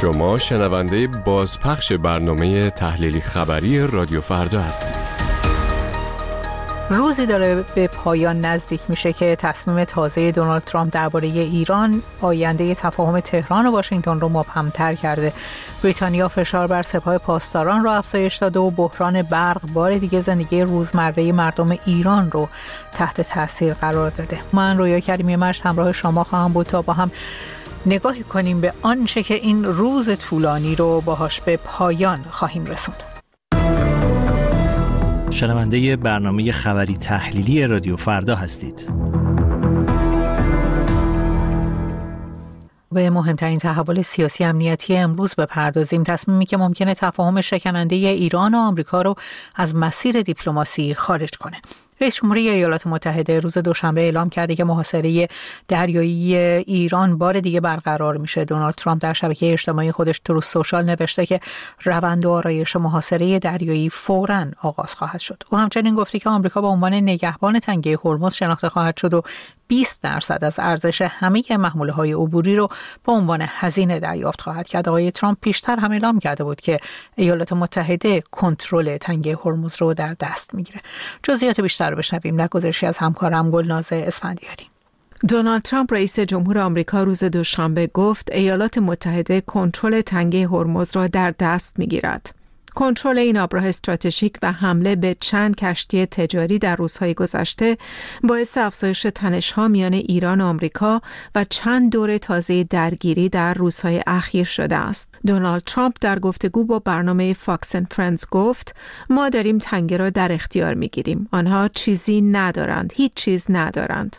شما شنونده بازپخش برنامه تحلیلی خبری رادیو فردا هستید. روزی داره به پایان نزدیک میشه که تصمیم تازه دونالد ترامپ درباره ایران آینده تفاهم تهران و واشنگتن رو مبهم‌تر کرده. بریتانیا فشار بر سپاه پاسداران رو افزایش داده و بحران برق بار دیگه زندگی روزمره مردم ایران رو تحت تاثیر قرار داده. من رویا کریمی مجد همراه شما خواهم بود تا با هم نگاهی کنیم به آنچه که این روز طولانی رو باهاش به پایان خواهیم رسوند. شنونده برنامه خبری تحلیلی رادیو فردا هستید. به مهمترین تحول سیاسی امنیتی امروز بپردازیم. تصمیمی که ممکنه تفاهم شکننده ایران و آمریکا رو از مسیر دیپلماسی خارج کنه. رئیس جمهوری ایالات متحده روز دوشنبه اعلام کرده که محاصره دریایی ایران بار دیگه برقرار میشه. دونالد ترامپ در شبکه اجتماعی خودش تروث سوشال نوشته که روند و آرایش محاصره دریایی فوراً آغاز خواهد شد. او همچنین گفته که آمریکا به عنوان نگهبان تنگه هرمز شناخته خواهد شد و 20% از ارزش همه محموله‌های عبوری رو به عنوان هزینه دریافت خواهد کرد. آقای ترامپ پیشتر هم اعلام کرده بود که ایالات متحده کنترل تنگه هرمز رو در دست میگیره. جزئیات بیشتر رو بشنویم در گزارشی از همکارم گلناز اسفندیاری. دونالد ترامپ رئیس جمهور آمریکا روز دوشنبه گفت ایالات متحده کنترل تنگه هرمز را در دست میگیرد. کنترل این آبراه استراتژیک و حمله به چند کشتی تجاری در روزهای گذشته باعث افزایش تنش‌ها میان ایران و آمریکا و چند دور تازه درگیری در روزهای اخیر شده است. دونالد ترامپ در گفتگو با برنامه فاکس اند فرندز گفت ما داریم تنگه را در اختیار میگیریم. آنها چیزی ندارند، هیچ چیز ندارند.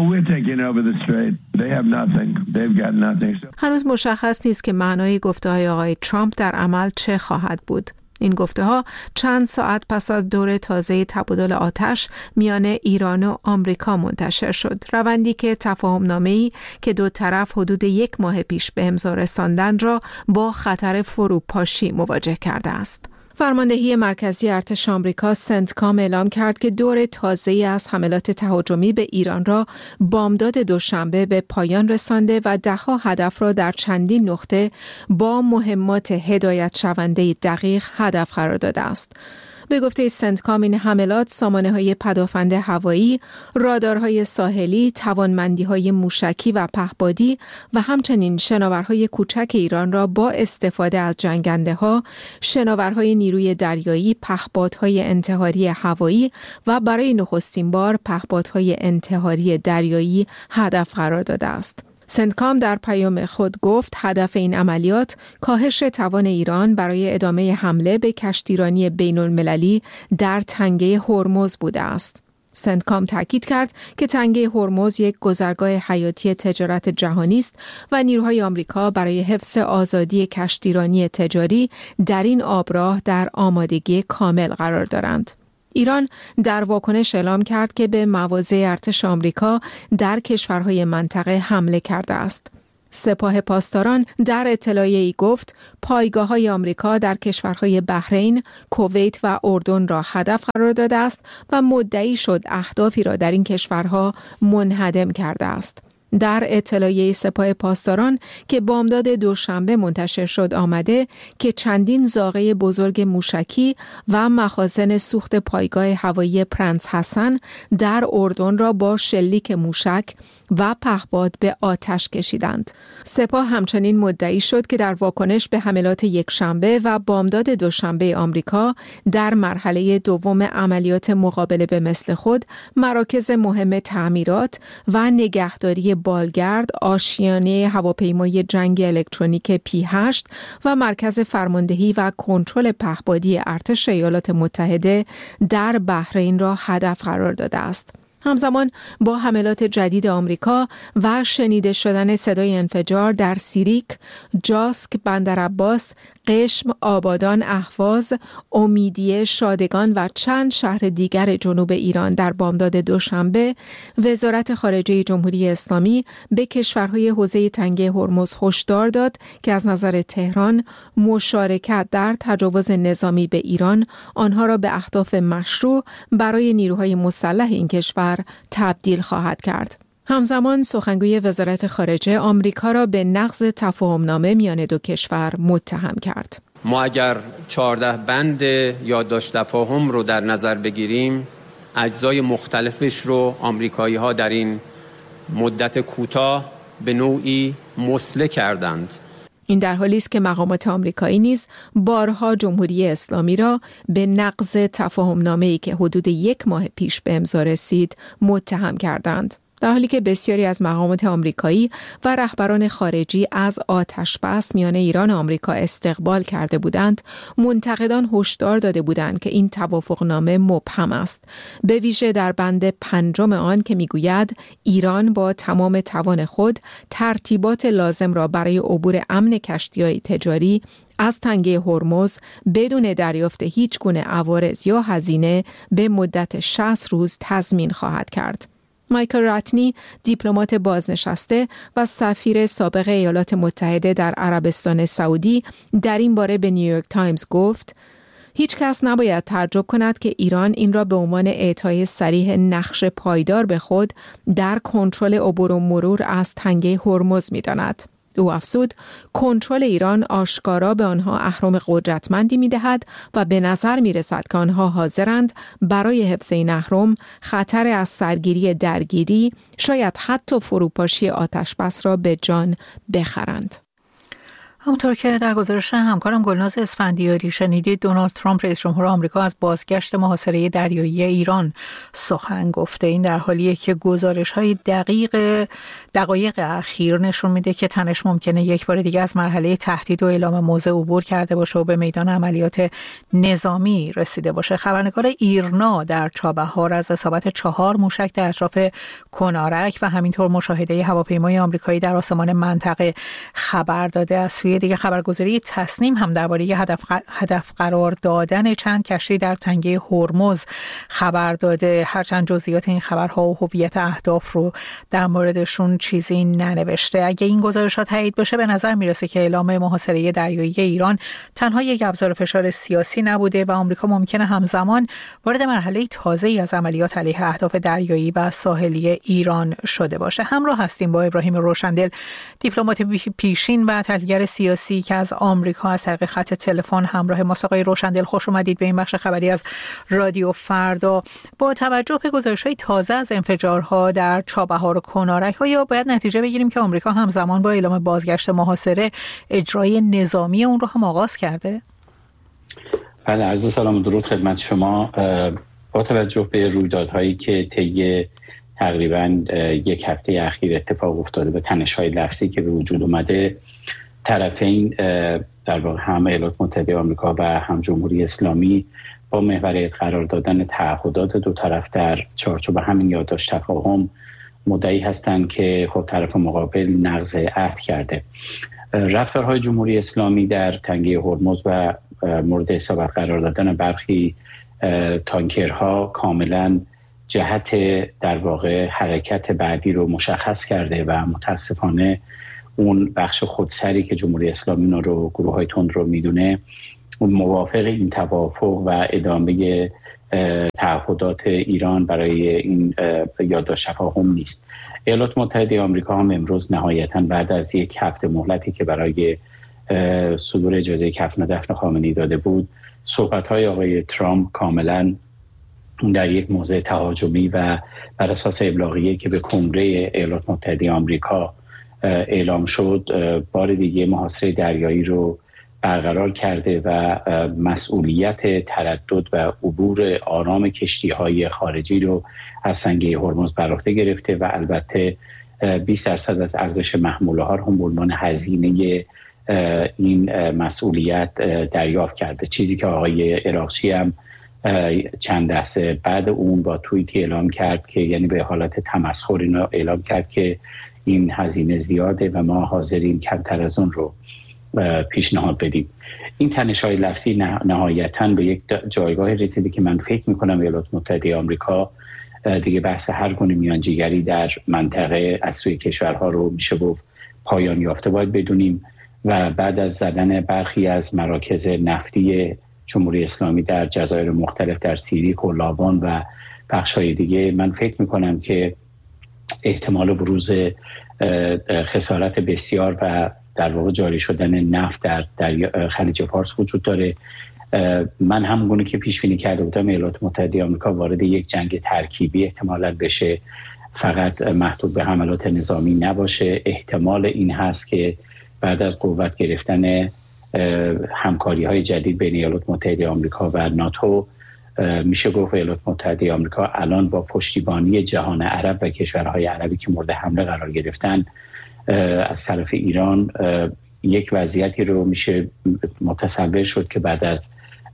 هنوز مشخص نیست که معنای گفته‌های آقای ترامپ در عمل چه خواهد بود. این گفته‌ها چند ساعت پس از دور تازه تبادل آتش میان ایران و آمریکا منتشر شد. روندی که تفاهم‌نامه‌ای که دو طرف حدود 1 ماه پیش به امضا رساندند را با خطر فروپاشی مواجه کرده است. فرماندهی مرکزی ارتش آمریکا سنتکام اعلام کرد که دور تازه‌ای از حملات تهاجمی به ایران را بامداد دوشنبه به پایان رسانده و ده‌ها هدف را در چندین نقطه با مهمات هدایت شونده دقیق هدف قرار داده است. به گفته سنتکام این حملات سامانه‌های پدافند هوایی، رادارهای ساحلی، توانمندی‌های موشکی و پهپادی و همچنین شناورهای کوچک ایران را با استفاده از جنگنده‌ها، شناورهای نیروی دریایی، پهپادهای انتحاری هوایی و برای نخستین بار پهپادهای انتحاری دریایی هدف قرار داده است. سنتکام در پیام خود گفت هدف این عملیات کاهش توان ایران برای ادامه حمله به کشتیرانی بین‌المللی در تنگه هرمز بوده است. سنتکام تاکید کرد که تنگه هرمز یک گذرگاه حیاتی تجارت جهانی است و نیروهای آمریکا برای حفظ آزادی کشتیرانی تجاری در این آبراه در آمادگی کامل قرار دارند. ایران در واکنش اعلام کرد که به مواضع ارتش آمریکا در کشورهای منطقه حمله کرده است. سپاه پاسداران در اطلاعیه‌ای گفت پایگاه‌های آمریکا در کشورهای بحرین، کویت و اردن را هدف قرار داده است و مدعی شد اهدافی را در این کشورها منهدم کرده است. در اطلاعیه سپاه پاسداران که بامداد دوشنبه منتشر شد آمده که چندین زاغه بزرگ موشکی و مخازن سوخت پایگاه هوایی پرنس حسن در اردن را با شلیک موشک و پهپاد به آتش کشیدند. سپاه همچنین مدعی شد که در واکنش به حملات یکشنبه و بامداد دوشنبه آمریکا در مرحله دوم عملیات مقابله به مثل خود مراکز مهم تعمیرات و نگهداری بالگرد، آشیانه هواپیمای جنگی الکترونیک P8 و مرکز فرماندهی و کنترل پهپادی ارتش ایالات متحده در بحرین را هدف قرار داده است. همزمان با حملات جدید آمریکا و شنیده شدن صدای انفجار در سیریک، جاسک، بندرعباس، قشم، آبادان، اهواز، امیدیه، شادگان و چند شهر دیگر جنوب ایران در بامداد دوشنبه، وزارت خارجه جمهوری اسلامی به کشورهای حوزه تنگه هرمز هشدار داد که از نظر تهران مشارکت در تجاوز نظامی به ایران آنها را به اهداف مشروع برای نیروهای مسلح این کشور تبدیل خواهد کرد. همزمان سخنگوی وزارت خارجه آمریکا را به نقض تفاهمنامه میان دو کشور متهم کرد. ما اگر 14 بند یادداشت تفاهم رو در نظر بگیریم، اجزای مختلفش رو آمریکایی‌ها در این مدت کوتاه به نوعی مسله کردند. این در حالی است که مقامات آمریکایی نیز بارها جمهوری اسلامی را به نقض تفاهمنامه‌ای که حدود 1 ماه پیش به امضا رسید متهم کردند. در حالی که بسیاری از مقامات آمریکایی و رهبران خارجی از آتش‌بس میان ایران و آمریکا استقبال کرده بودند، منتقدان هشدار داده بودند که این توافقنامه مبهم است، به ویژه در بند 5 آن که میگوید ایران با تمام توان خود ترتیبات لازم را برای عبور امن کشتی‌های تجاری از تنگه هرمز بدون دریافت هیچ گونه عوارض یا هزینه به مدت 60 روز تضمین خواهد کرد. مایکل راتنی، دیپلمات بازنشسته و سفیر سابق ایالات متحده در عربستان سعودی، در این باره به نیویورک تایمز گفت: هیچ کس نباید تعجب کند که ایران این را به عنوان اعطای صریح نقش پایدار به خود در کنترل عبور و مرور از تنگه هرمز می‌داند. او افزود کنترل ایران آشکارا به آنها اهرم قدرتمندی می‌دهد و به نظر می‌رسد که آنها حاضرند برای حفظ این اهرم خطر از سرگیری درگیری، شاید حتی فروپاشی آتش‌بس را به جان بخرند. همونطور که در گزارش همکارم گلناز اسفندیاری شنیدید، دونالد ترامپ رئیس جمهور آمریکا از بازگشت محاصره دریایی ایران سخن گفته. این در حالیه که گزارش‌های دقایق اخیر نشون میده که تنش ممکنه یک بار دیگه از مرحله تهدید و اعلام موضع عبور کرده باشه و به میدان عملیات نظامی رسیده باشه. خبرنگار ایرنا در چابهار از اصابت 4 موشک در اطراف کنارک و همینطور مشاهده هواپیمای آمریکایی در آسمان منطقه خبر داده. از سوی دیگه خبرگزاری تسنیم هم درباره هدف قرار دادن چند کشتی در تنگه هرمز خبر داده، هرچند جزئیات این خبرها و هویت اهداف رو در موردشون چیزی ننوشته. اگه این گزارشات تایید بشه، به نظر میرسه که اعلام محاصره دریایی ایران تنها یک ابزار فشار سیاسی نبوده و آمریکا ممکنه همزمان وارد مرحله تازه‌ای از عملیات علیه اهداف دریایی و ساحلی ایران شده باشه. همراه هستیم با ابراهیم روشندل، دیپلمات پیشین و تحلیلگر سیاسی که از آمریکا از طریق خط تلفن همراه ماست. آقای روشندل، خوش اومدید به این بخش خبری از رادیو فردا. با توجه به گزارش‌های تازه از انفجارها در چابهار و کنارک، آیا باید نتیجه بگیریم که آمریکا همزمان با اعلام بازگشت محاصره اجرای نظامی اون رو هم آغاز کرده؟ بله، عرض سلام و درود خدمت شما. با توجه به رویدادهایی که طی تقریباً یک هفته اخیر اتفاق افتاده، به تنش‌های لفظی که به وجود اومده، طرفین در واقع هم ایالات متحده آمریکا و هم جمهوری اسلامی با محوریت قرار دادن تعهدات دو طرف در چارچوب همین یادداشت تفاهم مدعی هستند که خب طرف مقابل نقض عهد کرده. رفتارهای جمهوری اسلامی در تنگه هرمز و مورد اصابت قرار دادن برخی تانکرها کاملا جهت در واقع حرکت بعدی رو مشخص کرده و متاسفانه اون بخش خودسری که جمهوری اسلامی رو گروه‌های تند رو میدونه، اون موافق این توافق و ادامه تعهدات ایران برای این یادداشت تفاهم نیست. ایالات متحده آمریکا هم امروز نهایتاً بعد از یک هفته مهلتی که برای صدور اجازه کفن و دفن خامنه‌ای داده بود، صحبت‌های آقای ترامپ کاملاً در یک موضع تهاجمی و بر اساس ابلاغیه‌ای که به کنگره ایالات متحده آمریکا اعلام شد، بار دیگه محاصره دریایی رو برقرار کرده و مسئولیت تردد و عبور آرام کشتی‌های خارجی رو از تنگه هرمز بر عهده گرفته و البته 20% از ارزش محموله‌ها رو هم به عنوان هزینه این مسئولیت دریافت کرده. چیزی که آقای عراقچی هم چند لحظه بعد اون با توییتی اعلام کرد که یعنی به حالت تمسخر اینو اعلام کرد که این هزینه زیاده و ما حاضریم کمتر از اون رو پیشنهاد بدیم. این تنش‌های لفظی نهایتاً به یک جایگاه رسیده که من فکر می‌کنم ایالات متحده آمریکا دیگه بحث هر گونه میانجیگری در منطقه از سوی کشورها رو میشه گفت پایان یافته باید بدونیم و بعد از زدن برخی از مراکز نفتی جمهوری اسلامی در جزایر مختلف، در سیری، کلابان و بخش‌های دیگه، من فکر می‌کنم که احتمال بروز خسارت بسیار و در واقع جاری شدن نفت در خلیج فارس وجود داره. من همونگونه که پیش بینی کرده بودم ایالات متحده آمریکا وارد یک جنگ ترکیبی احتمالاً بشه، فقط محدود به حملات نظامی نباشه. احتمال این هست که بعد از قوت گرفتن همکاری‌های جدید بین ایالات متحده آمریکا و ناتو، میشه گفت ایالات متحده آمریکا الان با پشتیبانی جهان عرب و کشورهای عربی که مورد حمله قرار گرفتن از طرف ایران، یک وضعیتی رو میشه متصور شد که بعد از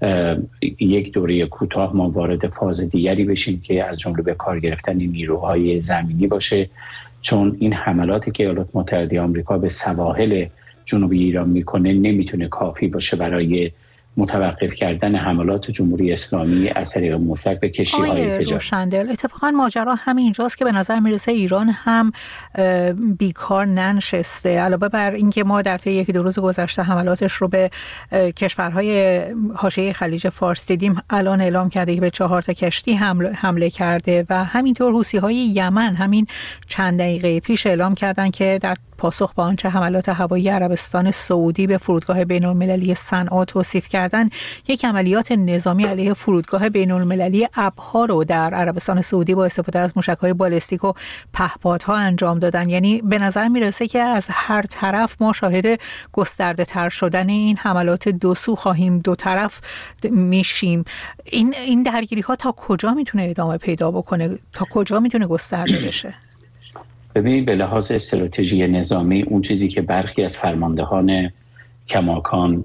یک دوره کوتاه ما وارد فاز دیگری بشیم که از جمله به کار گرفتن نیروهای زمینی باشه، چون این حملاتی که ایالات متحده آمریکا به سواحل جنوبی ایران میکنه نمیتونه کافی باشه برای متوقف کردن حملات جمهوری اسلامی از طریق مطلق به کشتی‌های تجاری. روشندل، اتفاقا ماجرا همین اینجاست که به نظر میرسه ایران هم بیکار ننشسته، علاوه بر اینکه ما در طی 1-2 روز گذشته حملاتش رو به کشورهای حاشیه خلیج فارس دیدیم. الان اعلام کرده که به 4 کشتی حمله کرده و همینطور حوثی‌های یمن همین چند دقیقه پیش اعلام کردن که در پاسخ به آنچه حملات هوایی عربستان سعودی به فرودگاه بین‌المللی صنعا توصیف کردن، یک عملیات نظامی علیه فرودگاه بین‌المللی ابها رو در عربستان سعودی با استفاده از موشک‌های بالستیک و پهپادها انجام دادن. یعنی به نظر میرسه که از هر طرف ما شاهد گسترده تر شدن این حملات دو سو خواهیم، دو طرف میشیم. این درگیری ها تا کجا میتونه ادامه پیدا بکنه؟ تا کجا میتونه گسترده بشه؟ ببینید، به لحاظ استراتژی نظامی اون چیزی که برخی از فرماندهان کماکان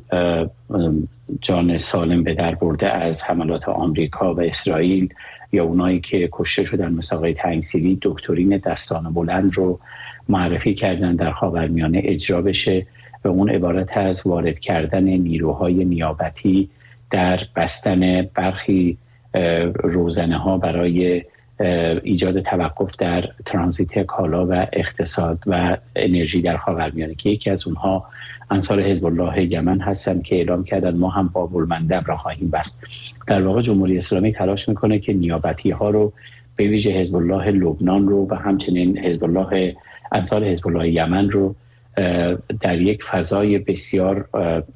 جان سالم به در برده از حملات آمریکا و اسرائیل یا اونایی که کشته شدن مثل آقای تنگسیری، دکترین دستان بلند رو معرفی کردن در خاورمیانه اجرا بشه و اون عبارت از وارد کردن نیروهای نیابتی در بستن برخی روزنه ها برای ایجاد توقف در ترانزیت کالا و اقتصاد و انرژی در خاورمیانه، که یکی از اونها انصار حزب الله یمن هستن که اعلام کردن ما هم باب المندب را خواهیم بست. در واقع جمهوری اسلامی تلاش میکنه که نیابتی ها رو، به ویژه حزب الله لبنان رو و همچنین انصار حزب الله یمن رو در یک فضای بسیار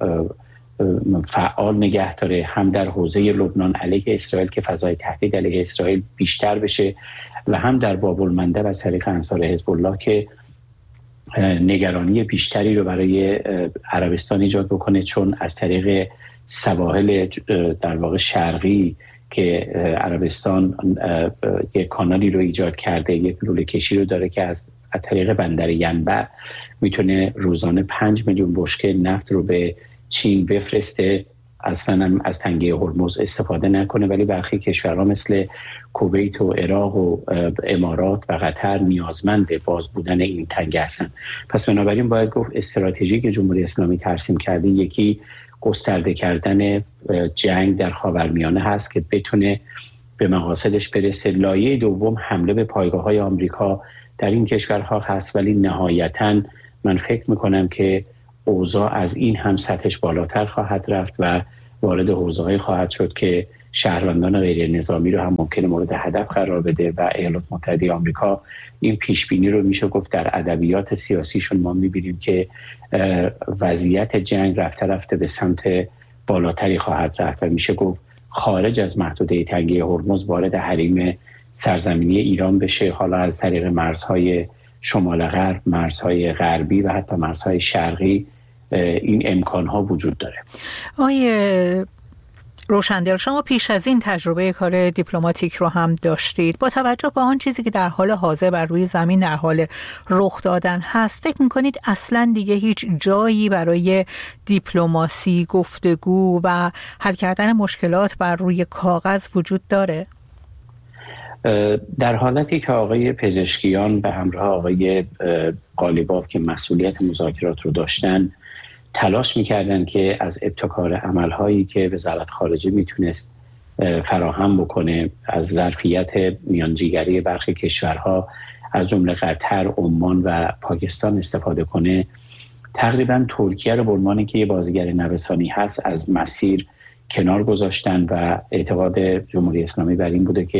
فعال نگه داره، هم در حوزه لبنان علیه اسرائیل که فضای تهدید علیه اسرائیل بیشتر بشه و هم در باب المندب از طریق انصار حزب الله که نگرانی بیشتری رو برای عربستان ایجاد بکنه، چون از طریق سواحل در واقع شرقی که عربستان یک کانالی رو ایجاد کرده، یک لوله کشی رو داره که از طریق بندر ینبع میتونه روزانه 5 میلیون بشکه نفت رو به چین بفرسته، اصلا هم از تنگه هرمز استفاده نکنه، ولی برخی کشورها مثل کویت و عراق و امارات و قطر نیازمند باز بودن این تنگه هستن. پس بنابراین باید گفت استراتژی که جمهوری اسلامی ترسیم کرده، یکی گسترده کردن جنگ در خاورمیانه هست که بتونه به مقاصدش برسه. لایه دوم حمله به پایگاه‌های آمریکا در این کشورها هست، ولی نهایتاً من فکر میکنم که اوضاع از این هم سطحش بالاتر خواهد رفت و وارد حوزه‌ای خواهد شد که شهروندان غیر نظامی رو هم ممکنه مورد هدف قرار بده و ایالات متحده آمریکا این پیشبینی رو میشه گفت در ادبیات سیاسیشون ما میبینیم که وضعیت جنگ رفته به سمت بالاتری خواهد رفت و میشه گفت خارج از محدوده تنگه هرمز وارد حریم سرزمینی ایران بشه، حالا از طریق مرزهای شمال غرب، مرزهای غربی و حتی مرزهای شرقی این امکانها وجود داره. آقای روشندل، شما پیش از این تجربه کار دیپلماتیک رو هم داشتید. با توجه به آن چیزی که در حال حاضر بر روی زمین در حال رخ دادن هست، فکر می‌کنید اصلاً دیگه هیچ جایی برای دیپلماسی، گفتگو و حل کردن مشکلات بر روی کاغذ وجود داره؟ در حالتی که آقای پزشکیان به همراه آقای قالیباف که مسئولیت مذاکرات رو داشتن تلاش میکردن که از ابتکار عملهایی که وزارت خارجه میتونست فراهم بکنه، از ظرفیت میانجیگری برخی کشورها از جمله قطر، عمان و پاکستان استفاده کنه، تقریبا ترکیه رو به عنوانی که یه بازیگر نوسانی هست از مسیر کنار گذاشتن و اعتقاد جمهوری اسلامی بر این بوده که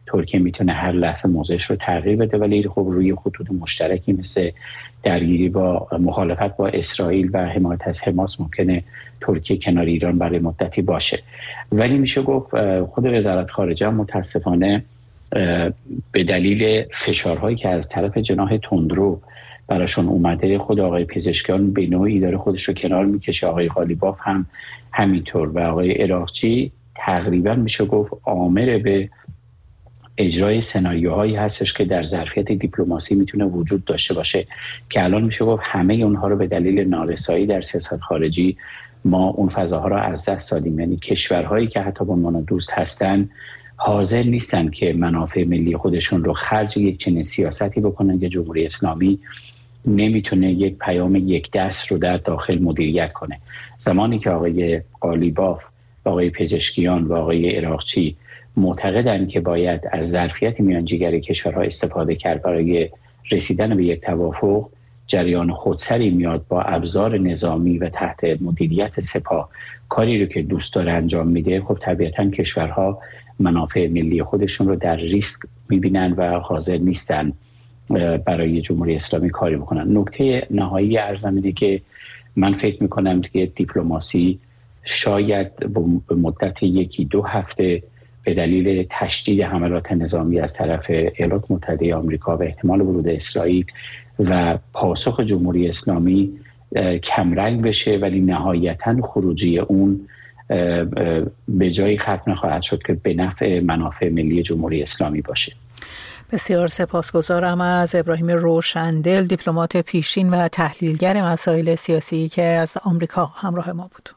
ترکیه میتونه هر لحظه موضعش رو تغییر بده، ولی خب روی خطوط مشترکی مثل درگیری با مخالفت با اسرائیل و حمایت از حماس ممکنه ترکیه کنار ایران برای مدتی باشه. ولی میشه گفت خود وزارت خارجه متاسفانه به دلیل فشارهایی که از طرف جناح تندرو براشون اومده، خود آقای پزشکیان به نوعی داره خودش رو کنار میکشه، آقای قالیباف هم همینطور و آقای عراقچی تقریبا میشه گفت آمر به اجرای سناریوهایی هستش که در ظرفیت دیپلماسی میتونه وجود داشته باشه که الان میشه گفت همه اونها رو به دلیل نارسایی در سیاست خارجی ما اون فضاها رو از دست دادیم. یعنی کشورهایی که حتی به عنوان دوست هستن حاضر نیستن که منافع ملی خودشون رو خرج یک چنین سیاستی بکنن که جمهوری اسلامی نمیتونه یک پیام یک دست رو در داخل مدیریت کنه. زمانی که آقای قالیباف، آقای پزشکیان و آقای عراقچی معتقدن که باید از ظرفیت میانجیگری کشورها استفاده کرد برای رسیدن به یک توافق، جریان خودسری میاد با ابزار نظامی و تحت مدیریت سپاه کاری رو که دوست داره انجام میده، خب طبیعتاً کشورها منافع ملی خودشون رو در ریسک میبینن و حاضر نیستن برای جمهوری اسلامی کاری بکنن. نکته نهایی ارزم اینه که من فکر میکنم که دیپلماسی شاید به مدت 1-2 هفته به دلیل تشدید حملات نظامی از طرف ایالات متحده آمریکا و احتمال ورود اسرائیل و پاسخ جمهوری اسلامی کمرنگ بشه، ولی نهایتاً خروجی اون به جایی ختم خواهد شد که به نفع منافع ملی جمهوری اسلامی باشه. بسیار سپاسگزارم از ابراهیم روشندل، دیپلمات پیشین و تحلیلگر مسائل سیاسی که از آمریکا همراه ما بود.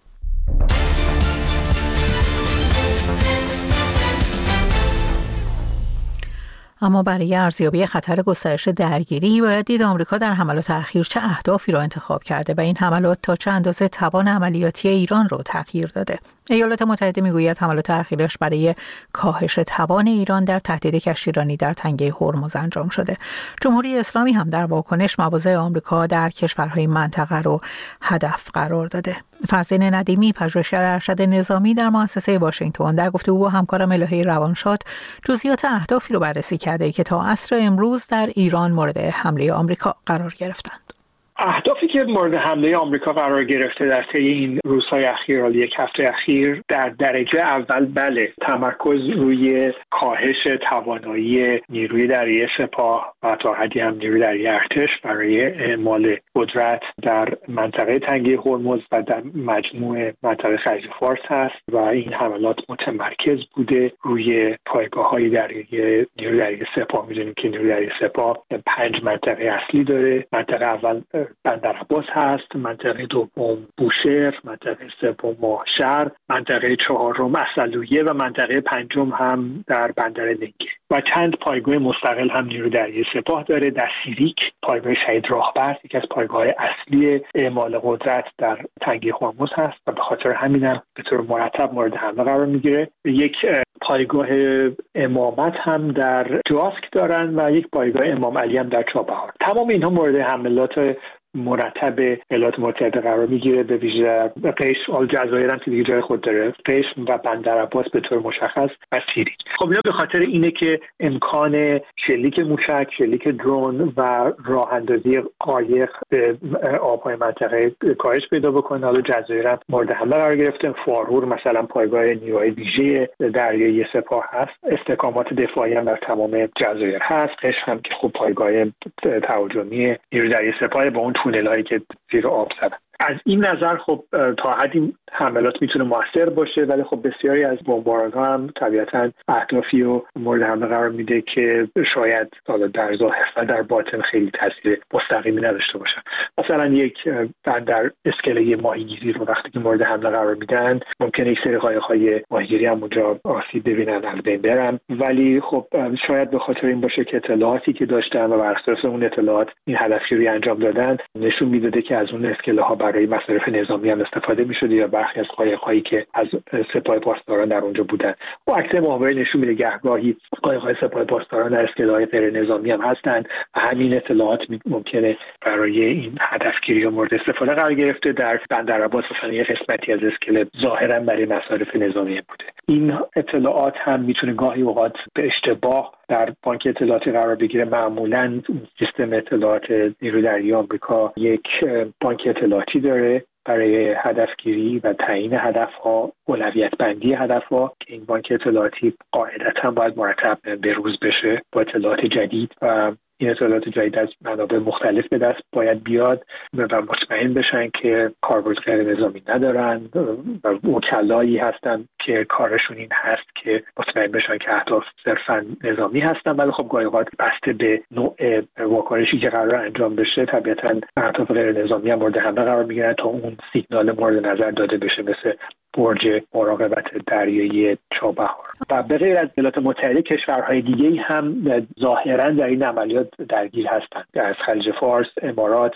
اما برای ارزیابی خطر گسترش درگیری باید دید آمریکا در حملات اخیر چه اهدافی را انتخاب کرده و این حملات تا چه اندازه توان عملیاتی ایران را تغییر داده. ایالات متحده میگوید حملات اخیرش برای کاهش توان ایران در تهدید کشتیرانی در تنگه هرمز انجام شده. جمهوری اسلامی هم در واکنش مواضع آمریکا در کشورهای منطقه را هدف قرار داده. فرزین ندیمی، پژوهشگر ارشد نظامی در مؤسسه واشنگتن، در گفتگو با همکارم الهی روانشاد جزئیات اهدافی رو بررسی کرده که تا عصر امروز در ایران مورد حمله آمریکا قرار گرفتند. اهدافی که مورد حمله آمریکا قرار گرفته در طی این روزهای اخیر، یک هفته اخیر، در درجه اول بله، تمرکز روی کاهش توانایی نیروی دریایی سپاه و تا حدی هم نیروی دریایی ارتش برای اعمال قدرت در منطقه تنگه هرمز و در مجموع منطقه خلیج فارس هست و این حملات متمرکز بوده روی پایگاه‌های دریایی نیروی دریایی سپاه. می‌دونیم که نیروی دریایی سپاه 5 منطقه اصلی داره. منطقه اول بندر عباس هست، منطقه دوم بوشهر، منطقه سوم ماهشهر، منطقه چهارم اصلویه و منطقه پنجم هم در بندر لنگه و چند پایگاه مستقل هم نیروی دریایی سپاه داره. در سیریک پایگاه شهید راهبر یکی از پایگاه اصلی اعمال قدرت در تنگه هرمز هست و به خاطر همین هم به طور مرتب مورد حمله قرار میگیره. یک پایگاه امامت هم در جاسک دارن و یک پایگاه امام علی هم در چابهار. تمام اینها مورد حملات مرتب ایالات متحده قرار میگیره، به ویژه قشم، الجزایر هم که دیگه جای خود داره، قشم و بندر عباس به طور مشخص و سیریک. خب اینا به خاطر اینه که امکان شلیک موشک، شلیک درون و راه اندازی قایق به آبهای منطقه کاهش پیدا بکنه. حالا جزایر هم مورد حمله قرار گرفته. فارور مثلا پایگاه نیروهای ویژه دریایی سپاه هست. استحکامات دفاعی هم در تمام جزایر هست. قشم هم که خب پایگاه تهاجمی نیروی دریایی سپاه با اون تونل‌هایی که زیر آب زدن. از این نظر خب تا حدی حملات میتونه موثر باشه، ولی خب بسیاری از بمباران‌ها هم طبیعتاً اهدافی رو مورد حمله قرار میده که شاید در ظاهر و در باطن خیلی تاثیر مستقیمی نداشته باشن. مثلا یک بندر اسکله ماهیگیری رو وقتی که مورد حمله قرار میدن ممکنه یک سری قایق‌های ماهیگیری هم اونجا آسیب ببینن، از بین برن، ولی خب شاید به خاطر این باشه که اطلاعاتی که داشتن و بر اساس اون اطلاعات این هدفگیری انجام دادن نشون میداده که از اون اسکله‌ها برای مصارف نظامی هم استفاده می‌شده یا برخی از قایق‌هایی که از سپاه پاسداران در اونجا بودن. و عکس ماهواره نشون میده گهگاهی قایق‌های سپاه پاسداران در اصطلاح غیر نظامی هم هستند و همین اطلاعات ممکنه برای این هدفگیری مورد استفاده قرار گرفته. در بندرعباس مثلا یه قسمتی از اسکله ظاهراً برای مصارف نظامی بوده. این اطلاعات هم میتونه گاهی اوقات به اشتباه در بانک اطلاعاتی قرار بگیره. معمولاً سیستم اطلاعات نیروی دریایی آمریکا یک بانک اطلاعاتی داره برای هدفگیری و تعیین هدفها، اولویت بندی هدفها که این بانک اطلاعاتی قاعدتاً باید مرتب به روز بشه با اطلاعات جدید و این اطلاعات جدید از منابع مختلف به دست باید بیاد و مطمئن بشن که کاربرد غیر نظامی ندارن و وکلایی هستن که کارشون این هست که مطمئن بشن که اهداف صرفا نظامی هستن. ولی خب گاهی اوقات بسته به نوع واکنشی که قرار انجام بشه طبیعتاً اهداف غیر نظامی هم مورد حمله قرار میگیرن تا اون سیگنال مورد نظر داده بشه، مثل برج مراقبت دریایی چابهار. و به غیر از ایالات متحده کشورهای دیگه هم ظاهراً در این عملیات درگیر هستند. از خلیج فارس، امارات،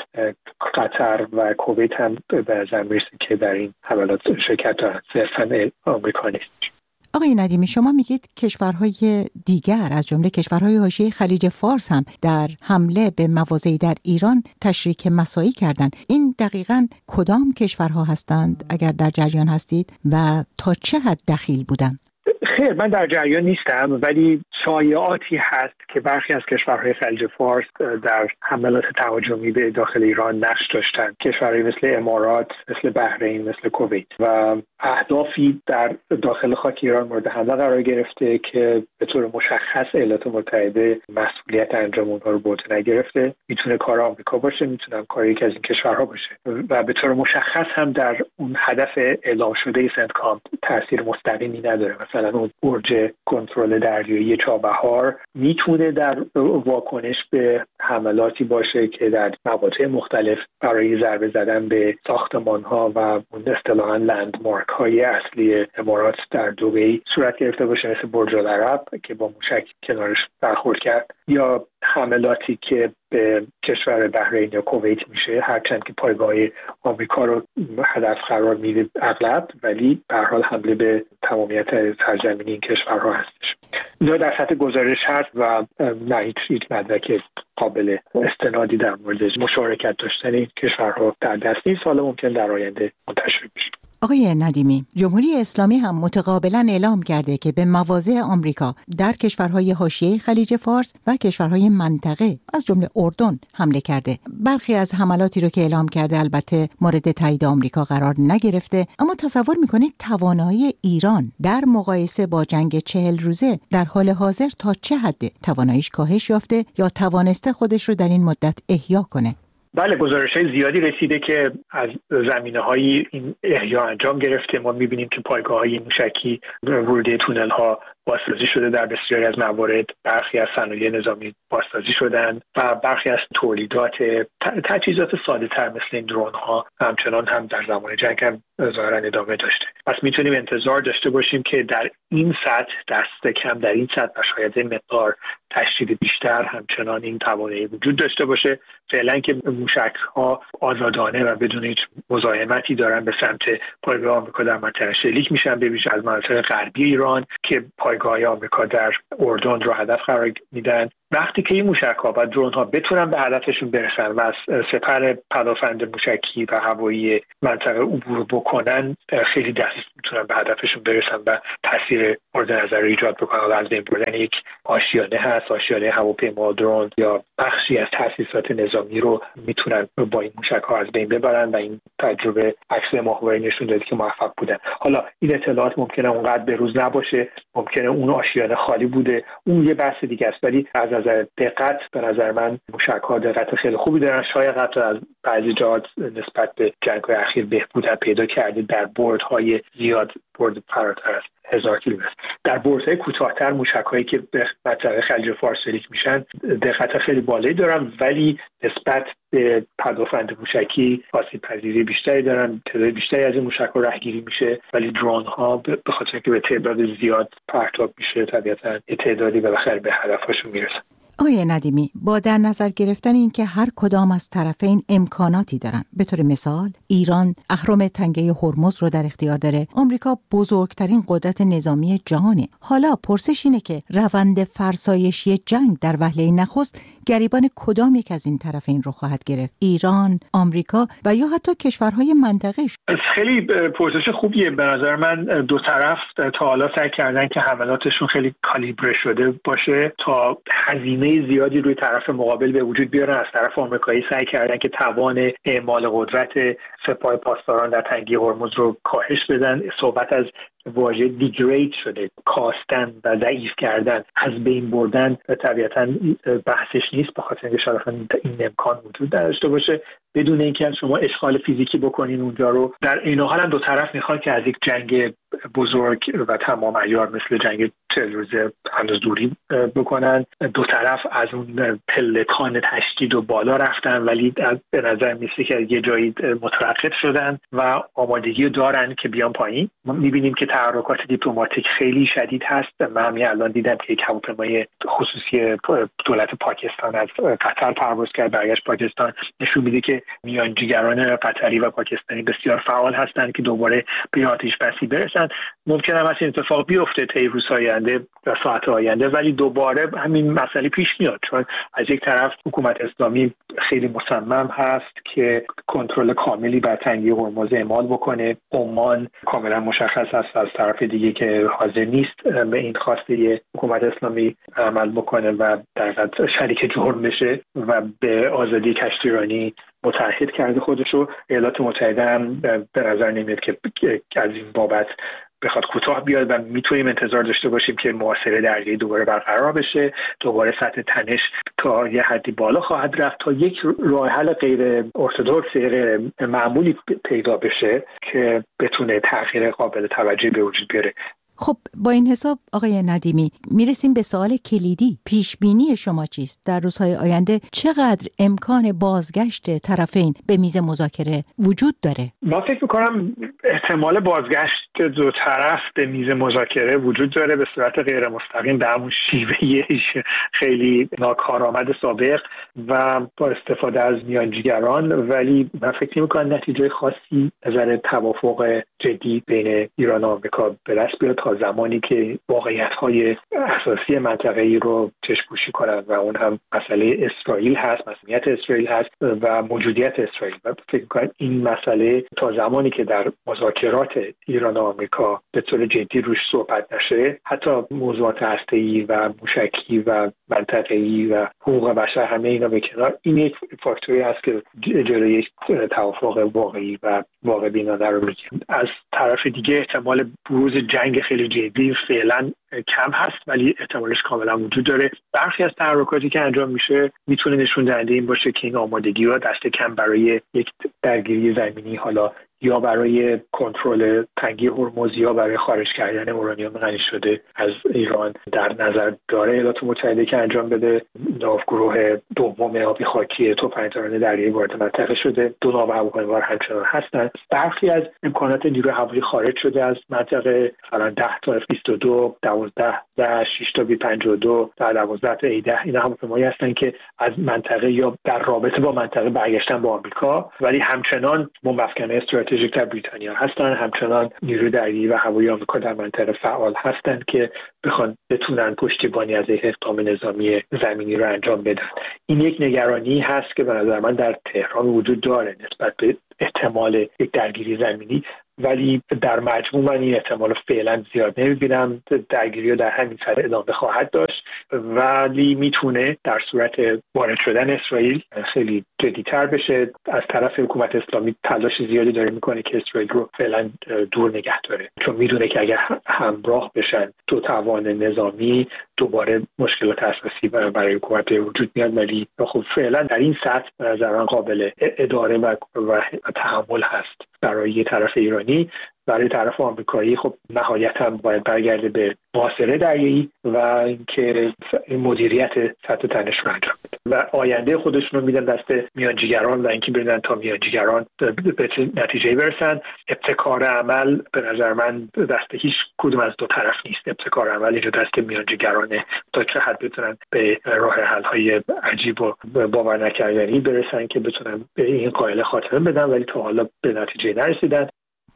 قطر و کویت هم به نظر میرسه که در این حملات شرکت دارن، صرفاً آمریکا نیست. آقای ندیمی، شما میگید کشورهای دیگر از جمله کشورهای حاشیه خلیج فارس هم در حمله به مواضعی در ایران تشریک مساعی کردند. این دقیقاً کدام کشورها هستند اگر در جریان هستید و تا چه حد دخیل بودند؟ خیر، من در جریان نیستم، ولی شایعاتی هست که برخی از کشورهای خلیج فارس در حملات تهاجمی به داخل ایران نقش داشتند. کشورهای مثل امارات، مثل بحرین، مثل کویت و اهدافی در داخل خاک ایران مورد حمله قرار گرفته که به طور مشخص ایالات متحده مسئولیت انجام اونها رو به عهده نگرفته. میتونه کار آمریکا باشه، میتونه کار یکی از این کشورها باشه و به طور مشخص هم در اون هدف اعلام شده سنتکام تاثیر مستقیمی نداره. مثلا اون برج کنترل دریایی چابهار میتونه در واکنش به حملاتی باشه که در مواقع مختلف برای ضربه زدن به ساختمان‌ها و اون اصطلاحاً لندمارک های اصلی امارات در دبی صورت گرفته باشه، مثل برج العرب که با موشک کنارش برخورد کرد، یا حملاتی که به کشور بحرین یا کویت میشه، هرچند که پایگاه آمریکا رو هدف قرار میده اغلب، ولی به هر حال حمله به تمامیت سرزمین این کشورها هستش. اینا در سطح گزارش هست و نه هیچ مدرک قابل استنادی در مورد مشارکت داشتن این کشورها در دست نیست. حالا ممکن در آینده منتشر بشه. آقای ندیمی، جمهوری اسلامی هم متقابلا اعلام کرده که به مواضع آمریکا در کشورهای حاشیه خلیج فارس و کشورهای منطقه از جمله اردن حمله کرده. برخی از حملاتی رو که اعلام کرده البته مورد تایید آمریکا قرار نگرفته، اما تصور میکنید توانایی ایران در مقایسه با جنگ 40 روزه در حال حاضر تا چه حد تواناییش کاهش یافته یا توانسته خودش رو در این مدت احیا کنه؟ بله، گزارش‌های زیادی رسیده که از زمینه‌های این احیا انجام گرفته. ما می‌بینیم که پایگاه‌های موشکی ورودی تونل‌ها بازسازی شده در بسیاری از موارد، برخی از صنایع نظامی بازسازی شدن و برخی از تولیدات تجهیزات ساده‌تر مثل این درون‌ها همچنان هم در زمان جنگ هم ظاهراً ادامه داشته. پس میتونیم انتظار داشته باشیم که در این سطح دست کم در این سطح و شاید مقدار تشدید بیشتر همچنان این توانایی وجود داشته باشه. فعلا که موشک‌ها آزادانه و بدون هیچ مزاحمتی دارن به سمت پایگاه آمریکا در منطقه شلیک میشن، به ویژه از مناطق غربی ایران که پایگاه آمریکا در اردن رو هدف قرار میدن. وقتی که این موشک‌ها و درون‌ها بتونن به هدفشون برسن و از سپر پدافند موشکی و هوایی منطقه عبور بکنن، خیلی دقیق میتونن به هدفشون برسن و تاثیر مورد نظر ایجاد بکنن. از بین بردن یک آشیانه هست، آشیانه هواپیما، درون یا بخشی از تاسیسات نظامی رو میتونن با این موشک‌ها از بین ببرن و این تجربه عکس ماهواره نشون داده که موفق بودن. حالا این اطلاعات ممکنه اونقدر به روز نباشه، ممکنه اون آشیانه خالی بوده، اون یه بحث دیگه است، ولی از نظر دقت به نظر من موشک‌ها دقت خیلی خوبی دارن. شاید حتی از بعضی جهات نسبت به جنگ‌های اخیر بهبود پیدا کرده در بردهای زیاد، برد فراتر از 1000 کیلومتر. در بردهای کوتاه‌تر موشک‌هایی که به منطقه خلیج فارس شلیک میشن دقت خیلی بالایی دارن، ولی نسبت به پدافند موشکی آسیب‌پذیری بیشتری دارن. تعداد بیشتری از این موشک‌ها رهگیری میشه، ولی درون‌ها به خاطر اینکه به تعداد زیاد پرتاب میشه طبیعتاً تعدادی بالاخره به هدفشون میرسن. آقای ندیمی، با در نظر گرفتن این که هر کدام از طرفین امکاناتی دارن، به طور مثال ایران اهرم تنگه هرمز رو در اختیار داره، آمریکا بزرگترین قدرت نظامی جهانه. حالا پرسش اینه که روند فرسایشی جنگ در وهله نخست گریبان کدام یک از این طرفین رو خواهد گرفت؟ ایران، آمریکا و یا حتی کشورهای منطقه؟ خیلی پرسش خوبیه. به نظر من دو طرف تا حالا سعی کردن که حملاتشون خیلی کالیبره شده باشه تا هزینه زیادی روی طرف مقابل به وجود بیارن. از طرف آمریکایی سعی کردن که توان اعمال قدرت سپاه پاسداران در تنگه هرمز رو کاهش بدن. صحبت از واژه دیگرید شده، کاستن و ضعیف کردن، از بین بردن طبیعتاً بحثش نیست، به خاطر اینکه شاید این امکان وجود داشته باشه بدون اینکه شما اشغال فیزیکی بکنین اونجا رو. در این حال هم دو طرف میخواد که از یک جنگ بزرگ و تمام عیار مثل جنگ 40 روزه هنوز دوری بکنن. دو طرف از اون پلکان تشدید و بالا رفتن ولی به نظر میسه که یه جایی متوقف شدن و آمادگی دارن که بیان پایین. ما میبینیم که تحرکات دیپلماتیک خیلی شدید هست. من همین الان دیدم که یک هواپیمای خصوصی دولت پاکستان از قطر پرواز کرد برگشت پاکستان. نشون میده که میانجیگران قطری و پاکستانی بسیار فعال هستند که دوباره به آتش بسی برسن. ممکنه هم این اتفاق بیفته طی روزهای آینده و ساعت آینده، ولی دوباره همین مسئله پیش میاد، چون از یک طرف حکومت اسلامی خیلی مصمم هست که کنترل کاملی بر تنگه هرمز اعمال بکنه. عمان کاملا مشخص است از طرف دیگه که حاضر نیست به این خواسته حکومت اسلامی عمل بکنه و در واقع شریک جرم بشه و به آزادی کشتیرانی متعهد کرده خودشو. ایالات متحده هم به نظر نمیاد که از این بابت بخواد کوتاه بیاد و میتونیم انتظار داشته باشیم که محاصره دریایی دوباره برقرار بشه. دوباره سطح تنش تا یه حدی بالا خواهد رفت تا یک راه حل غیر ارتدوکس، غیر معمولی پیدا بشه که بتونه تغییر قابل توجهی به وجود بیاره. خب با این حساب آقای ندیمی میرسیم به سوال کلیدی. پیش بینی شما چیست؟ در روزهای آینده چقدر امکان بازگشت طرفین به میز مذاکره وجود داره؟ من فکر میکنم احتمال بازگشت دو طرف به میز مذاکره وجود داره به صورت غیر مستقیم، به همون شیوه خیلی ناکارآمد سابق و با استفاده از میانجیگران، ولی من فکر میکنم نتیجه خاصی نظر توافق جدی بین ایران و آمریکا به دست بیاد تا زمانی که واقعیت‌های اساسی منطقه‌ای رو چشم‌پوشی کنند و اون هم مسئله اسرائیل هست، مسئولیت اسرائیل هست و موجودیت اسرائیل. و فکر می‌کنم این مسئله تا زمانی که در مذاکرات ایران و آمریکا به طور جدی روش صحبت نشه، حتی موضوعات هسته‌ای و موشکی و منطقه‌ای و حقوق بشر همه اینا به کنار، این یک فاکتوری هست که جلوی توافق واقعی و واقع بینانه رو می‌گیره. از طرف دیگه احتمال بروز جنگ خیلی جدی فعلا کم هست ولی احتمالش کاملا وجود داره. برخی از تحرکاتی که انجام میشه میتونه نشون دهنده این باشه که این آمادگی رو دست کم برای یک درگیری زمینی، حالا یا برای کنترل تنگه هرمز یا برای خارج کردن اورانیوم غنی شده از ایران در نظر داره. ایالات متحده که انجام بده. ناوگروه دوم آبی خاکی توپنجرانه دریایی وارد منطقه شده. دو ناو هواپیمابر همچنان هستند. برخی از امکانات نیروی هوایی خارج شده از منطقه، مثلا 10 تا F-22، 12 و 6 تا B-52 و 12 تا A-10. اینا هواپیمایی هستند که از منطقه یا در رابطه با منطقه برگشتن با آمریکا، ولی همچنان بمب افکن‌های استراتژیک در بریتانیا هستن. همچنان نیروی دریایی و هوایی آمریکا در منطقه فعال هستند که بتونن پشتیبانی از یک اقدام نظامی زمینی رو انجام بدن. این یک نگرانی هست که به نظر من در تهران وجود داره نسبت به احتمال یک درگیری زمینی، ولی در مجموع من این احتمال فعلا زیاد نمیبینم. درگیری رو در همین سطح ادامه خواهد داشت ولی میتونه در صورت وارد شدن اسرائیل خیلی جدی‌تر بشه. از طرف حکومت اسلامی تلاش زیادی داره میکنه که اسرائیل رو فعلا دور نگه داره، چون میدونه که اگر همراه بشن دو توان نظامی دوباره مشکلات اساسی برای حکومت وجود میاد. ولی خب فعلا در این سطح به نظر من قابل اداره و تحمل هست برای طرف ایرانی برای طرف آمریکایی خب نهایتاً باید برگرده به محاصره دریایی و اینکه مدیریت سطح تنش رو انجام بده و آینده خودشون رو میدن دست میانجیگران و اینکه ببینن تا میانجیگران به نتیجه برسن. ابتکار عمل به نظر من دست هیچ کدوم از دو طرف نیست. ابتکار عمل اینجا دست میانجیگرانه تا چه حد بتونن به راه حل های عجیب و باور نکردنی برسن که بتونن به این قائله خاتمه بدن، ولی تا حالا به نتیجه نرسیدن.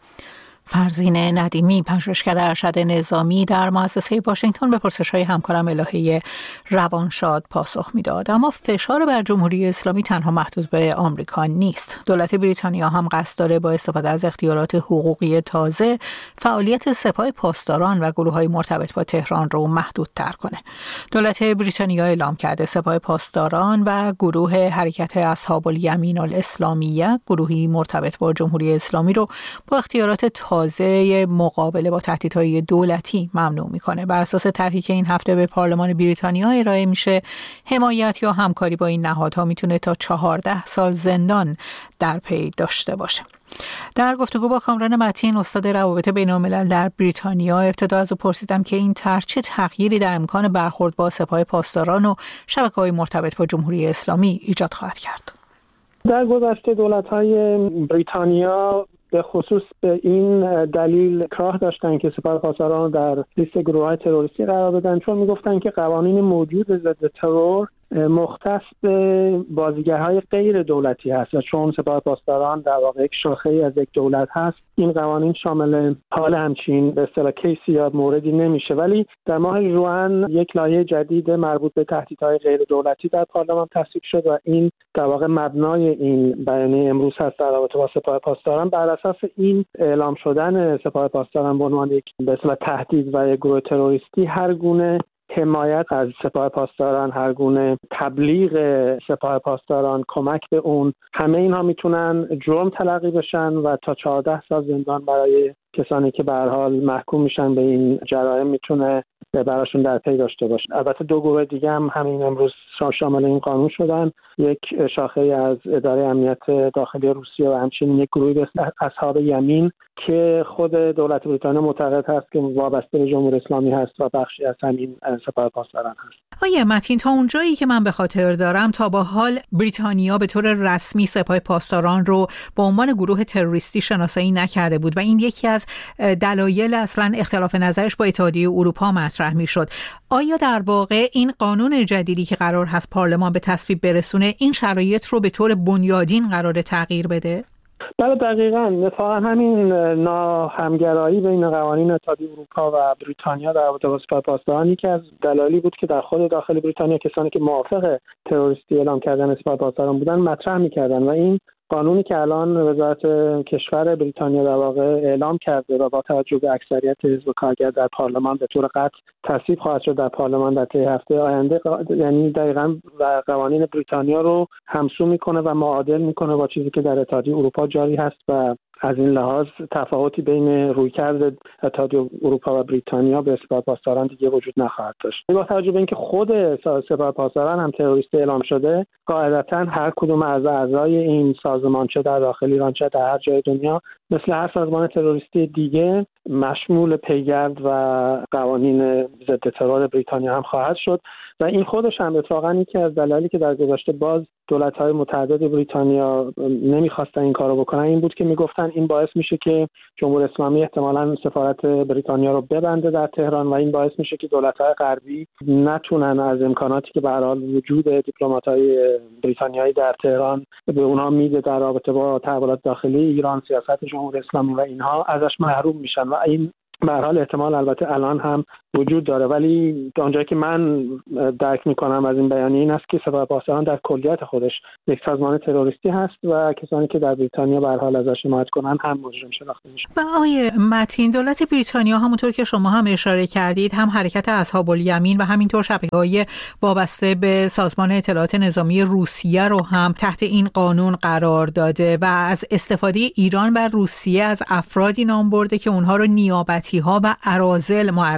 فرزین ندیمی، پژوهشگر ارشد نظامی در مؤسسه واشنگتن، به پرسش‌های همکارم الهه روانشاد پاسخ میداد. اما فشار بر جمهوری اسلامی تنها محدود به آمریکا نیست. دولت بریتانیا هم قصد داره با استفاده از اختیارات حقوقی تازه فعالیت سپاه پاسداران و گروه‌های مرتبط با تهران رو محدودتر کنه. دولت بریتانیا اعلام کرده سپاه پاسداران و گروه حرکت اصحاب الیمین الاسلامیه، گروهی مرتبط با جمهوری اسلامی، رو با اختیارات تازه مقابله با تهدیدهای دولتی ممنوع میکنه. بر اساس طرحی که این هفته به پارلمان بریتانیا ارائه میشه، حمایت یا همکاری با این نهادها میتونه تا 14 سال زندان در پی داشته باشه. در گفتگو با کامران متین، استاد روابط بین‌الملل در بریتانیا، ابتدا از او پرسیدم که این طرح چه تغییری در امکان برخورد با سپاه پاسداران و شبکه‌های مرتبط با جمهوری اسلامی ایجاد خواهد کرد. در گذشته دولت‌های بریتانیا به خصوص به این دلیل اکراه داشتن که سپاه پاسداران در لیست گروه‌های تروریستی قرار بدن، چون میگفتن که قوانین موجود ضد ترور مختص به بازیگرهای غیر دولتی هست و چون سپاه پاسداران در واقع یک شاخه‌ای از یک دولت هست، این قوانین شامل حال همچین به اصطلاح کیسی یا موردی نمیشه. ولی در ماه ژوئن یک لایحه جدید مربوط به تهدیدهای غیر دولتی در پارلمان تصویب شد و این در واقع مبنای این بیانیه امروز هست در رابطه با سپاه پاسداران. بر اساس این اعلام شدن سپاه پاسداران به عنوان یک به اصطلاح تهدید و یک گروه تروریستی، هر گونه حمایت از سپاه پاسداران، هر گونه تبلیغ سپاه پاسداران، کمک به اون، همه اینها میتونن جرم تلقی بشن و تا 14 سال زندان برای کسانی که به هر حال محکوم میشن به این جرایم میتونه براشون در پی داشته باشه. البته دو گروه دیگه هم همین امروز شامل این قانون شدن، یک شاخه از اداره امنیت داخلی روسیه و همچنین یک گروه اصحاب یمین که خود دولت بریتانیا معتقد هست که وابسته به جمهوری اسلامی هست و بخشی از همین سپاه پاسداران هست. آیه متین، تا اونجایی که من به خاطر دارم تا با حال بریتانیا به طور رسمی سپاه پاسداران رو به عنوان گروه تروریستی شناسایی نکرده بود و این یکی از دلایل اصلا اختلاف نظرش با اتحادیه اروپا مطرح میشد. آیا در واقع این قانون جدیدی که قرار هست پارلمان به تصویب برسونه این شرایط رو به طور بنیادین قراره تغییر بده؟ بله دقیقاً. اتفاقا همین ناهمگرایی بین قوانین اتحادیه اروپا و بریتانیا در رابطه با سپاه پاسداران که از دلایلی بود که در خود داخل بریتانیا کسانی که موافق تروریستی اعلام کردن سپاه پاسداران بودن مطرح می‌کردن و این قانونی که الان وزارت کشور بریتانیا در واقع اعلام کرده و با توجه به اکثریت حزب کارگر در پارلمان به طور قطع تصویب خواهد شد در پارلمان در طی هفته آینده، یعنی دقیقاً و قوانین بریتانیا رو همسو میکنه و معادل میکنه با چیزی که در اتحادیه اروپا جاری هست و از این لحاظ تفاوتی بین رویکرد اتحادیه اروپا و بریتانیا به سپاه پاسداران دیگه وجود نخواهد داشت. با توجه به اینکه خود سپاه پاسداران هم تروریستی اعلام شده، قاعدتاً هر کدوم از اعضای این سازمان، چه در داخل ایران چه در هر جای دنیا، مثل هر سازمان تروریستی دیگه مشمول پیگرد و قوانین ضد ترور بریتانیا هم خواهد شد و این خودش هم اتفاقاً یکی از دلایلی که در گذشته باز دولت‌های متعدد بریتانیا نمی‌خواستن این کارو بکنن این بود که میگفتن این باعث میشه که جمهوری اسلامی احتمالاً سفارت بریتانیا رو ببنده در تهران و این باعث میشه که دولت‌های غربی نتونن از امکاناتی که به هر حال وجود دیپلمات‌های بریتانیایی در تهران به اونها میده در رابطه با تحولات داخلی ایران، سیاست جمهوری اسلامی و اینها، ازش محروم میشن و این به هر حال احتمال البته الان هم وجود داره. ولی اونجایی که من درک میکنم از این بیانیه این است که سپاه پاسداران در کلیت خودش یک سازمان تروریستی هست و کسانی که در بریتانیا به هر حال ازش حمایت کنن هم مجرم شناخته میشن. و آقای متین، دولت بریتانیا همونطور که شما هم اشاره کردید هم حرکت اصحاب الیمین و همینطور شبکه‌های وابسته به سازمان اطلاعات نظامی روسیه رو هم تحت این قانون قرار داده و از استفاده ایران بر روسیه از افرادی نام برده که اونها رو نیابتی‌ها و اراذل معرفی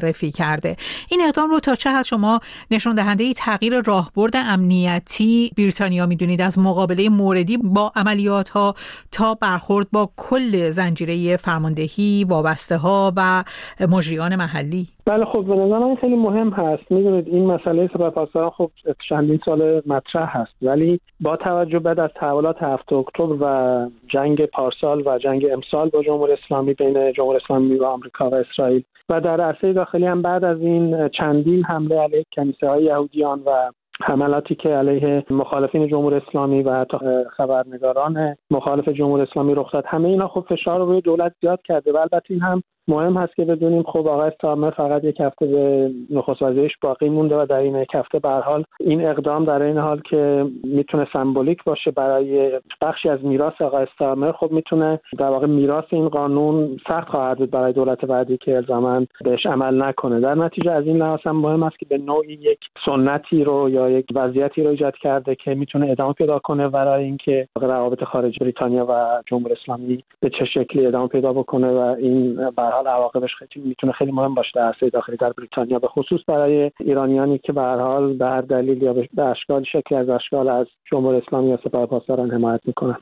کرده. این اقدام رو تا چه حد شما نشون دهنده ای تغییر راهبرد امنیتی بریتانیا میدونید از مقابله موردی با عملیات ها تا برخورد با کل زنجیره فرماندهی، وابسته ها و مجریان محلی؟ بله خب به نظر من خیلی مهم هست. میدونید این مسئله سپاهپاسداران خب چندین سال مطرح هست، ولی با توجه بعد از تحولات 7 اکتبر و جنگ پارسال و جنگ امسال با جمهوری اسلامی بین جمهوری اسلامی و آمریکا و اسرائیل و در عرصه داخلی هم بعد از این چندین حمله علیه کنیسه‌های یهودیان و حملاتی که علیه مخالفین جمهوری اسلامی و حتی خبرنگاران مخالف جمهوری اسلامی رخ داد، همه اینا خب فشار رو روی دولت زیاد کرده و البته این هم مهم هست که بدونیم خب آقای استامر فقط یک هفته به نخست وزیریش باقی مونده و در این یک هفته به هر حال این اقدام در این حال که میتونه سمبولیک باشه برای بخشی از میراث آقای استامر، خب میتونه در واقع میراث این قانون سخت خواهد بود برای دولت بعدی که الزاماً بهش عمل نکنه. در نتیجه از این لحاظ هم مهم است که به نوعی یک سنتی رو یا یک وضعیتی رو ایجاد کرده که میتونه ادامه پیدا کنه برای اینکه روابط خارجی بریتانیا و جمهوری اسلامی به چه شکلی ادامه پیدا بکنه و این حال عواقبش میتونه خیلی مهم باشه در عرصه داخلی در بریتانیا، به خصوص برای ایرانیانی که به هر حال به هر دلیل یا به اشکال شکلی از اشکال از جمهوری اسلامی یا سپاهپاسداران حمایت میکنن.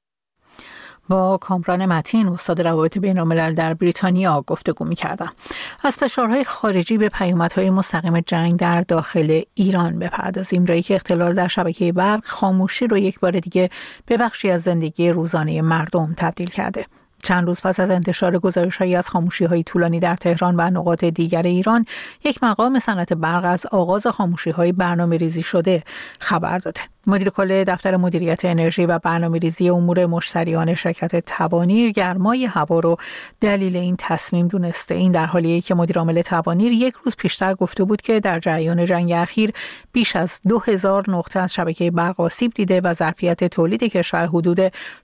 با کامران متین استاد روابط بین‌الملل در بریتانیا گفتگو می‌کردم. از فشارهای خارجی به پیامدهای مستقیم جنگ در داخل ایران بپردازیم، جایی که اختلال در شبکه برق خاموشی رو یک بار دیگه به بخشی از زندگی روزانه مردم تبدیل کرده. چند روز پس از انتشار گزارش‌هایی از خاموشی‌های طولانی در تهران و نقاط دیگر ایران، یک مقام صنعت برق از آغاز خاموشی‌های برنامه‌ریزی شده خبر داده. مدیر کل دفتر مدیریت انرژی و برنامه‌ریزی امور مشتریان شرکت توانیر گرمای هوا رو دلیل این تصمیم دونسته. این در حالیه که مدیر عامل توانیر یک روز پیشتر گفته بود که در جریان جنگ اخیر بیش از 2000 نقطه از شبکه برق آسیب دیده و ظرفیت تولید کشور حدود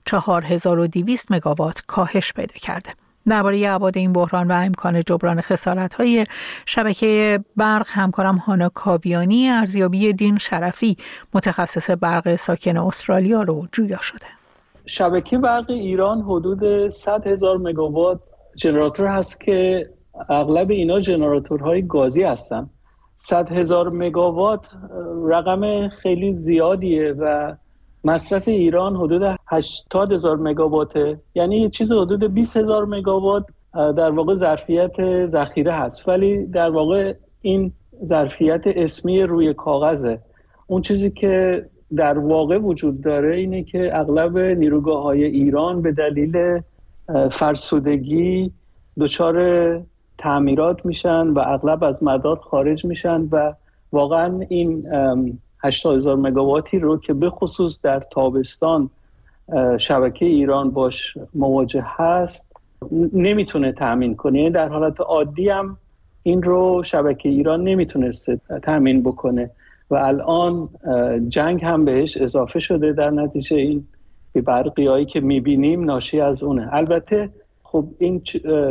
4200 مگاوات کاهش پیدا کرده. درباره ابعاد این بحران و امکان جبران خسارت‌های شبکه برق همکارم هانا کاویانی ارزیابی دین شرفی متخصص برق ساکن استرالیا رو جویا شده. شبکه برق ایران حدود 100,000 مگاوات ژنراتور هست که اغلب اینا ژنراتورهای گازی هستن. 100,000 مگاوات رقم خیلی زیادیه و مصرف ایران حدود 80,000 مگاواته، یعنی یه چیز حدود 20,000 مگاوات در واقع ظرفیت ذخیره هست، ولی در واقع این ظرفیت اسمی روی کاغذه. اون چیزی که در واقع وجود داره اینه که اغلب نیروگاه‌های ایران به دلیل فرسودگی دچار تعمیرات میشن و اغلب از مدار خارج میشن و واقعا این 80,000 مگاواتی رو که به خصوص در تابستان شبکه ایران باش مواجه هست نمیتونه تامین کنه. در حالت عادی هم این رو شبکه ایران نمیتونسته تامین بکنه و الان جنگ هم بهش اضافه شده. در نتیجه این برقیایی که میبینیم ناشی از اونه. البته خب این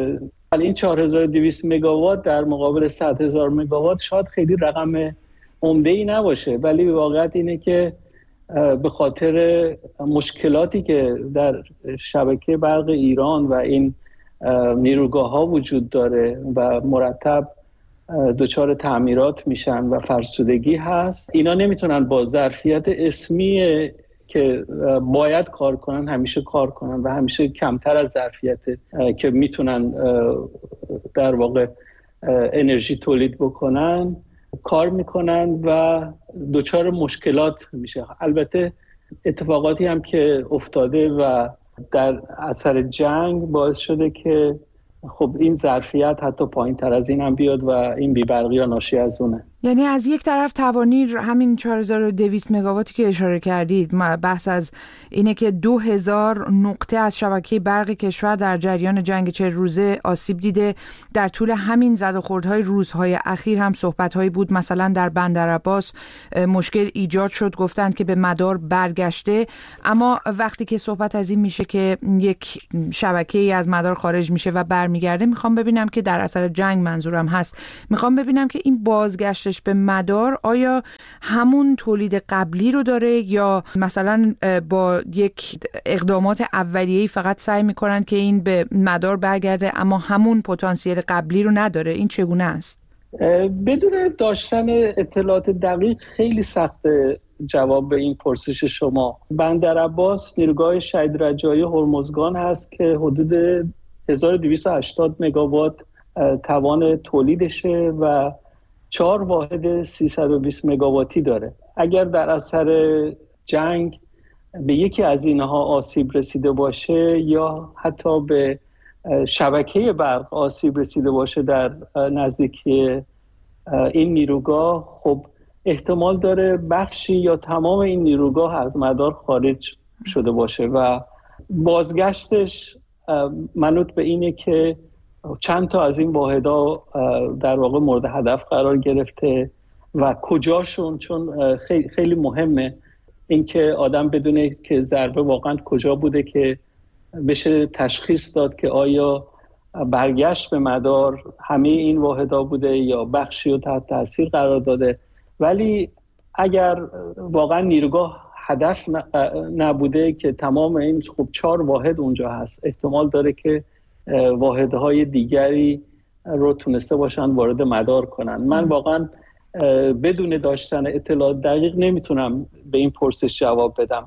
4200 مگاوات در مقابل 100,000 مگاوات شاید خیلی رقم عمده‌ای نباشه، ولی واقعیت اینه که به خاطر مشکلاتی که در شبکه برق ایران و این نیروگاه‌ها وجود داره و مرتب دچار تعمیرات میشن و فرسودگی هست، اینا نمیتونن با ظرفیت اسمی که باید کار کنن همیشه کار کنن و همیشه کمتر از ظرفیت که میتونن در واقع انرژی تولید بکنن کار میکنن و دچار مشکلات میشه. البته اتفاقاتی هم که افتاده و در اثر جنگ باعث شده که خب این ظرفیت حتی پایین تر از این هم بیاد و این بی‌برقی ها ناشی از اونه. یعنی از یک طرف توانیر همین 4200 مگاواتی که اشاره کردید، بحث از اینه که 2000 نقطه از شبکه برق کشور در جریان جنگ 40 روزه آسیب دیده. در طول همین زد و خوردهای روزهای اخیر هم صحبت‌هایی بود، مثلا در بندرعباس مشکل ایجاد شد، گفتند که به مدار برگشته، اما وقتی که صحبت از این میشه که یک شبکه‌ای از مدار خارج میشه و برمیگرده، میخوام ببینم که در اثر جنگ منظورم هست، میخوام ببینم که این بازگشت به مدار آیا همون تولید قبلی رو داره یا مثلا با یک اقدامات اولیه‌ای فقط سعی میکنن که این به مدار برگرده اما همون پتانسیل قبلی رو نداره؟ این چگونه است؟ بدون داشتن اطلاعات دقیق خیلی سخته جواب به این پرسش شما. بندرعباس نیروگاه شهید رجایی هرمزگان هست که حدود 1280 مگاوات توان تولیدشه و 4 واحد 320 مگاواتی داره. اگر در اثر جنگ به یکی از اینها آسیب رسیده باشه یا حتی به شبکه برق آسیب رسیده باشه در نزدیکی این نیروگاه، خب احتمال داره بخشی یا تمام این نیروگاه از مدار خارج شده باشه و بازگشتش منوط به اینه که چند تا از این واحدها در واقع مورد هدف قرار گرفته و کجاشون، چون خیلی مهمه اینکه آدم بدونه که ضربه واقعا کجا بوده که بشه تشخیص داد که آیا برگشت به مدار همه این واحدها بوده یا بخشی رو تحت تاثیر قرار داده. ولی اگر واقعا نیروگاه هدف نبوده که تمام این 4 واحد اونجا هست، احتمال داره که واحدهای دیگری رو تونسته باشن وارد مدار کنن. من واقعا بدون داشتن اطلاعات دقیق نمیتونم به این پرسش جواب بدم.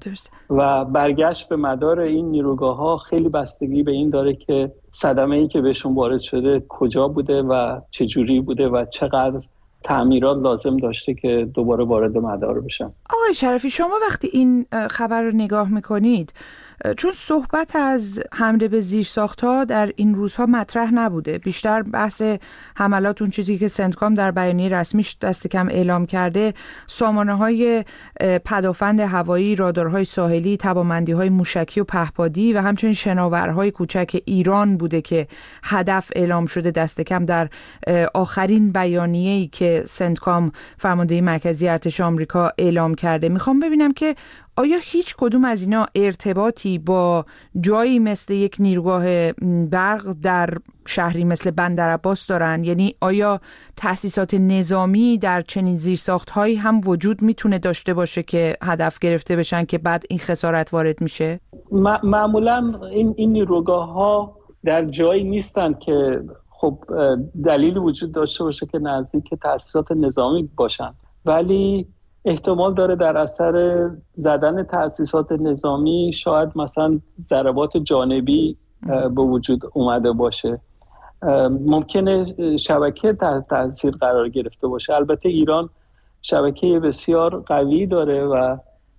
و برگشت به مدار این نیروگاه ها خیلی بستگی به این داره که صدمه ای که بهشون وارد شده کجا بوده و چجوری بوده و چقدر تعمیرات لازم داشته که دوباره وارد مدار بشن. آقای شرفی، شما وقتی این خبر رو نگاه میکنید، چون صحبت از حمله به زیرساخت‌ها در این روزها مطرح نبوده، بیشتر بحث حملات، اون چیزی که سنتکام در بیانیه رسمیش دست کم اعلام کرده، سامانه‌های پدافند هوایی، رادارهای ساحلی، توانمندی‌های موشکی و پهپادی و همچنین شناورهای کوچک ایران بوده که هدف اعلام شده، دست کم در آخرین بیانیه‌ای که سنتکام فرمانده مرکزی ارتش آمریکا اعلام کرده. میخوام ببینم که آیا هیچ کدوم از اینا ارتباطی با جایی مثل یک نیروگاه برق در شهری مثل بندرعباس دارن؟ یعنی آیا تأسیسات نظامی در چنین زیرساخت‌هایی هم وجود میتونه داشته باشه که هدف گرفته بشن که بعد این خسارت وارد میشه؟ معمولا این نیروگاه‌ها در جایی نیستن که خب دلیل وجود داشته باشه که نزدیک تأسیسات نظامی باشن، ولی احتمال داره در اثر زدن تأسیسات نظامی شاید مثلا ضربات جانبی به وجود اومده باشه. ممکنه شبکه تحت تاثیر قرار گرفته باشه. البته ایران شبکه بسیار قوی داره و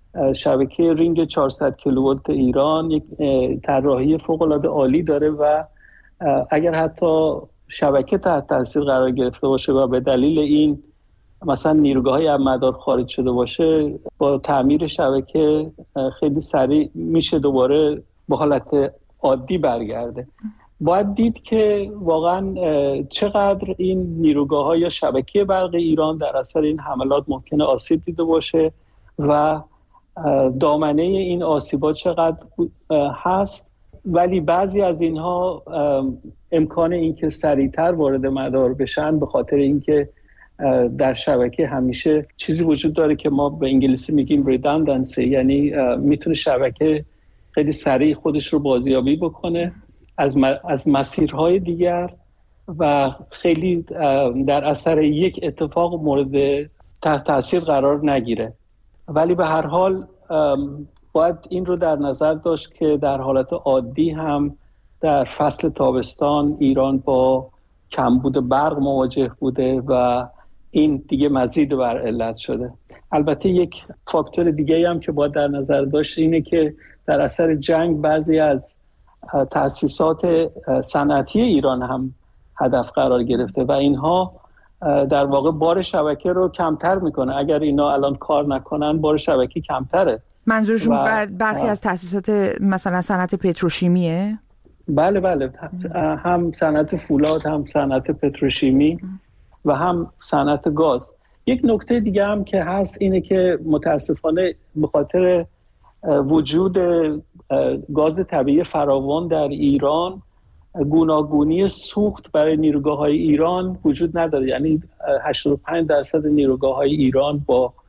شبکه رینگ 400 کیلوولت ایران یک طراحی فوق‌العاده عالی داره و اگر حتی شبکه تحت تاثیر قرار گرفته باشه و به دلیل این مثلا نیروگاه‌های از مدار خارج شده باشه، با تعمیر شبکه خیلی سریع میشه دوباره به حالت عادی برگرده. باید دید که واقعا چقدر این نیروگاه‌ها یا شبکه برق ایران در اثر این حملات ممکنه آسیب دیده باشه و دامنه این آسیبات چقدر هست. ولی بعضی از اینها امکان اینکه سریعتر وارد مدار بشن به خاطر اینکه در شبکه همیشه چیزی وجود داره که ما به انگلیسی میگیم redundancy، یعنی میتونه شبکه خیلی سریع خودش رو بازیابی بکنه از مسیرهای دیگر و خیلی در اثر یک اتفاق مورد تحت تاثیر قرار نگیره. ولی به هر حال باید این رو در نظر داشت که در حالت عادی هم در فصل تابستان ایران با کمبود برق مواجه بوده و این دیگه مزید بر علت شده. البته یک فاکتور دیگه هم که باید در نظر داشت اینه که در اثر جنگ بعضی از تأسیسات صنعتی ایران هم هدف قرار گرفته و اینها در واقع بار شبکه رو کمتر میکنه. اگر اینا الان کار نکنن بار شبکه کمتره. منظورشون برخی از تأسیسات مثلا صنعت پتروشیمیه؟ بله هم صنعت فولاد، هم صنعت پتروشیمی و هم صنعت گاز. یک نکته دیگه هم که هست اینه که متاسفانه به خاطر وجود گاز طبیعی فراوان در ایران گوناگونی سوخت برای نیروگاه‌های ایران وجود نداره. یعنی 85% نیروگاه‌های ایران با